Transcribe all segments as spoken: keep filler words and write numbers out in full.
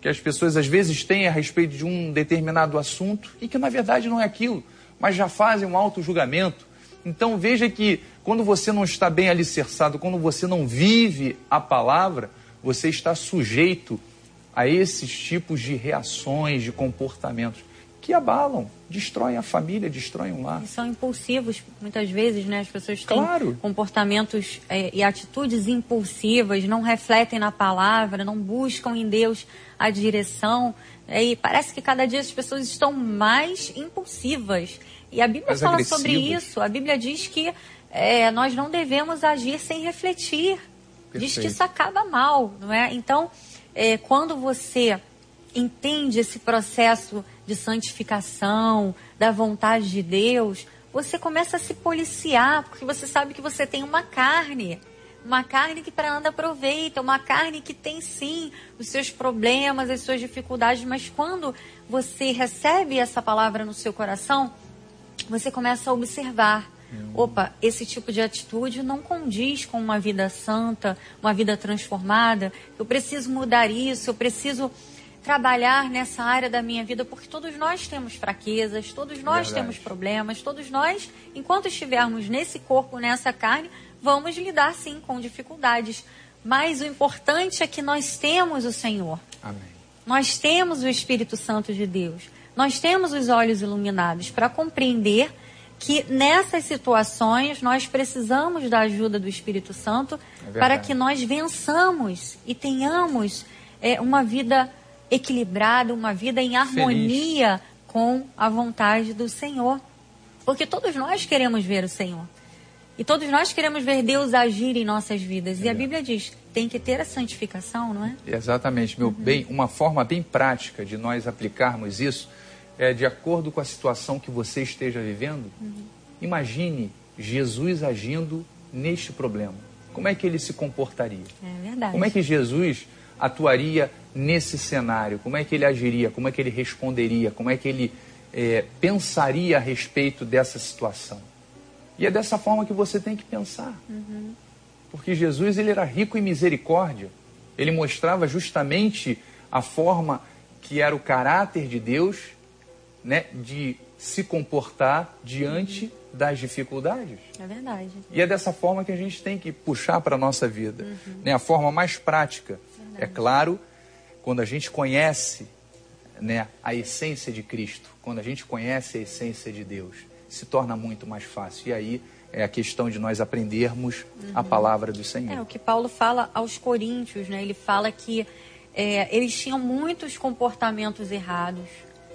que as pessoas às vezes têm a respeito de um determinado assunto e que na verdade não é aquilo, mas já fazem um auto-julgamento. Então veja que quando você não está bem alicerçado, quando você não vive a palavra, você está sujeito a esses tipos de reações, de comportamentos que abalam, destroem a família, destroem o lar. E são impulsivos, muitas vezes, né? As pessoas têm claro. comportamentos é, e atitudes impulsivas, não refletem na palavra, não buscam em Deus a direção. É, e parece que cada dia as pessoas estão mais impulsivas. E a Bíblia mais fala agressivas. sobre isso. A Bíblia diz que é, nós não devemos agir sem refletir. Perfeito. Diz que isso acaba mal, não é? Então, é, quando você entende esse processo de santificação, da vontade de Deus, você começa a se policiar, porque você sabe que você tem uma carne, uma carne que para nada aproveita, uma carne que tem sim os seus problemas, as suas dificuldades, mas quando você recebe essa palavra no seu coração, você começa a observar, hum. opa, esse tipo de atitude não condiz com uma vida santa, uma vida transformada, eu preciso mudar isso, eu preciso trabalhar nessa área da minha vida, porque todos nós temos fraquezas, todos nós Verdade. temos problemas, todos nós, enquanto estivermos nesse corpo, nessa carne, vamos lidar sim com dificuldades. Mas o importante é que nós temos o Senhor. Amém. Nós temos o Espírito Santo de Deus. Nós temos os olhos iluminados para compreender que nessas situações nós precisamos da ajuda do Espírito Santo é para que nós vençamos e tenhamos é, uma vida equilibrada, uma vida em harmonia Feliz. com a vontade do Senhor. Porque todos nós queremos ver o Senhor. E todos nós queremos ver Deus agir em nossas vidas. É. E a Bíblia diz, tem que ter a santificação, não é? Exatamente, meu uhum. bem. Uma forma bem prática de nós aplicarmos isso é de acordo com a situação que você esteja vivendo. Uhum. Imagine Jesus agindo neste problema. Como é que ele se comportaria? É verdade. Como é que Jesus atuaria nesse cenário? Como é que ele agiria? Como é que ele responderia? Como é que ele é, pensaria a respeito dessa situação? E é dessa forma que você tem que pensar. Uhum. Porque Jesus, ele era rico em misericórdia. Ele mostrava justamente a forma que era o caráter de Deus, né, de se comportar diante uhum. das dificuldades. É verdade. E é dessa forma que a gente tem que puxar para a nossa vida. Uhum. Né, a forma mais prática. Verdade. É claro, quando a gente conhece, né, a essência de Cristo, quando a gente conhece a essência de Deus, se torna muito mais fácil. E aí é a questão de nós aprendermos uhum. a palavra do Senhor. É o que Paulo fala aos Coríntios, né? Ele fala que é, eles tinham muitos comportamentos errados.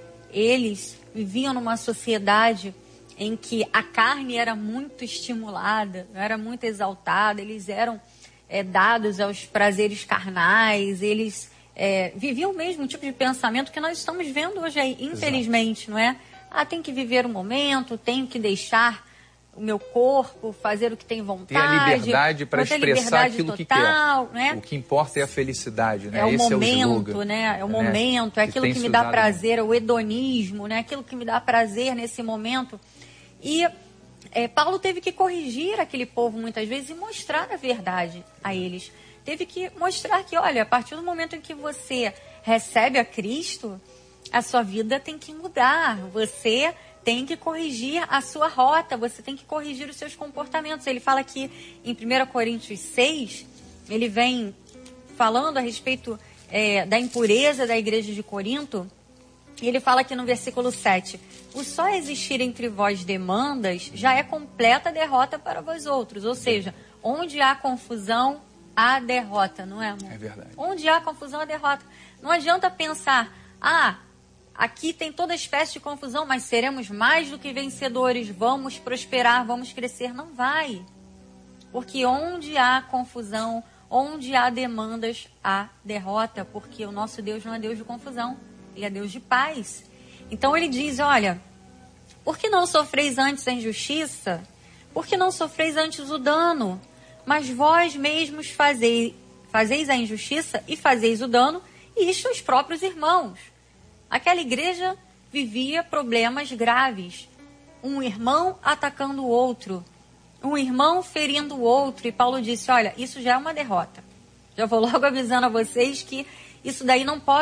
Eles viviam numa sociedade em que a carne era muito estimulada, era muito exaltada, eles eram é, dados aos prazeres carnais, eles é, viviam o mesmo tipo de pensamento que nós estamos vendo hoje aí, infelizmente, Exato. não é? Ah, tem que viver o momento, tenho que deixar o meu corpo fazer o que tem vontade. Ter a liberdade para expressar liberdade aquilo total, que quer. Né? O que importa é a felicidade, né? É o Esse momento, é o né? É o né? momento, é aquilo que, que me dá prazer, é o hedonismo, né? Aquilo que me dá prazer nesse momento. E é, Paulo teve que corrigir aquele povo muitas vezes e mostrar a verdade a eles. Teve que mostrar que, olha, a partir do momento em que você recebe a Cristo, a sua vida tem que mudar. Você tem que corrigir a sua rota, você tem que corrigir os seus comportamentos. Ele fala aqui em primeira Coríntios seis, ele vem falando a respeito é, da impureza da igreja de Corinto, e ele fala aqui no versículo sete, o só existir entre vós demandas já é completa derrota para vós outros. Ou seja, onde há confusão, há derrota, não é, amor? É verdade. Onde há confusão, há derrota. Não adianta pensar, ah, aqui tem toda espécie de confusão, mas seremos mais do que vencedores, vamos prosperar, vamos crescer. Não vai. Porque onde há confusão, onde há demandas, há derrota. Porque o nosso Deus não é Deus de confusão, ele é Deus de paz. Então ele diz, olha, por que não sofreis antes a injustiça? Por que não sofreis antes o dano? Mas vós mesmos fazeis, fazeis a injustiça e fazeis o dano, e isto aos próprios irmãos. Aquela igreja vivia problemas graves. Um irmão atacando o outro. Um irmão ferindo o outro. E Paulo disse, olha, isso já é uma derrota. Já vou logo avisando a vocês que isso daí não pode